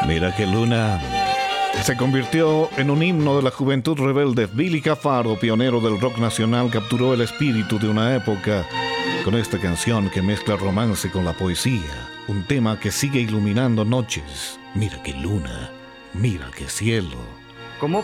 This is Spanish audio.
Mira qué luna se convirtió en un himno de la juventud rebelde. Billy Cafaro, pionero del rock nacional, capturó el espíritu de una época con esta canción que mezcla romance con la poesía. Un tema que sigue iluminando noches. Mira qué luna, mira qué cielo.